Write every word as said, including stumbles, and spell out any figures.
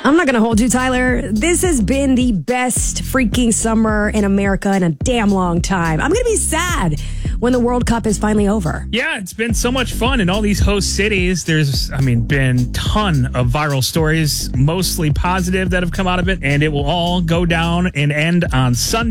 I'm not going to hold you, Tyler. This has been the best freaking summer in America in a damn long time. I'm going to be sad when the World Cup is finally over. Yeah, it's been so much fun in all these host cities. There's, I mean, been ton of viral stories, mostly positive, that have come out of it, and it will all go down and end on Sunday.